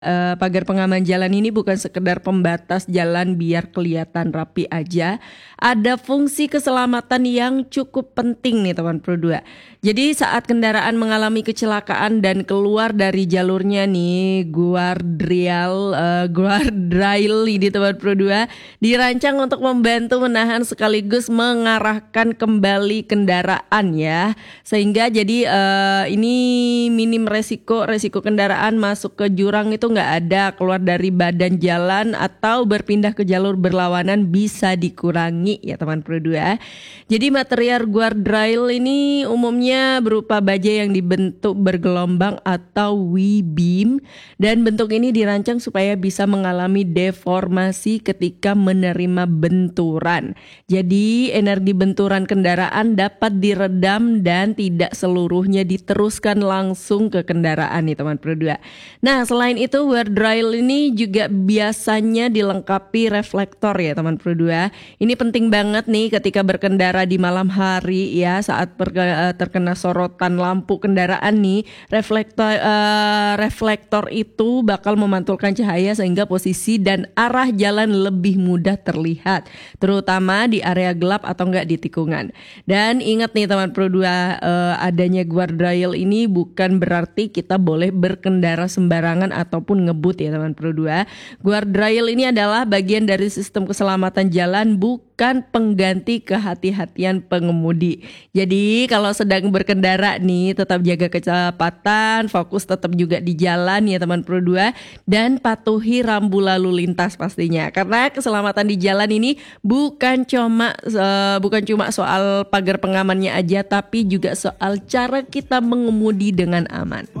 Pagar pengaman jalan ini bukan sekedar pembatas jalan biar kelihatan rapi aja. Ada fungsi keselamatan yang cukup penting nih teman Pro 2. Jadi saat kendaraan mengalami kecelakaan dan keluar dari jalurnya nih, guardrail ini teman Pro 2 dirancang untuk membantu menahan sekaligus mengarahkan kembali kendaraan ya. Sehingga jadi ini minim resiko kendaraan masuk ke jurang itu nggak ada, keluar dari badan jalan atau berpindah ke jalur berlawanan bisa dikurangi ya teman Pro 2. Jadi material guardrail ini umumnya berupa baja yang dibentuk bergelombang atau W-beam, dan bentuk ini dirancang supaya bisa mengalami deformasi ketika menerima benturan. Jadi energi benturan kendaraan dapat diredam dan tidak seluruhnya diteruskan langsung ke kendaraan nih teman Pro 2. Nah, selain itu guardrail ini juga biasanya dilengkapi reflektor ya teman Pro 2. Ini penting banget nih ketika berkendara di malam hari ya, saat terkena sorotan lampu kendaraan nih, reflektor itu bakal memantulkan cahaya sehingga posisi dan arah jalan lebih mudah terlihat, terutama di area gelap atau enggak di tikungan. Dan ingat nih teman Pro 2, adanya guardrail ini bukan berarti kita boleh berkendara sembarangan ataupun ngebut ya teman Pro 2. Guardrail ini adalah bagian dari sistem keselamatan jalan, bukan pengganti kehati-hatian pengemudi. Jadi kalau sedang berkendara nih, tetap jaga kecepatan, fokus tetap juga di jalan ya teman Pro 2, dan patuhi rambu lalu lintas pastinya. Karena keselamatan di jalan ini bukan cuma soal pagar pengamannya aja, tapi juga soal cara kita mengemudi dengan aman.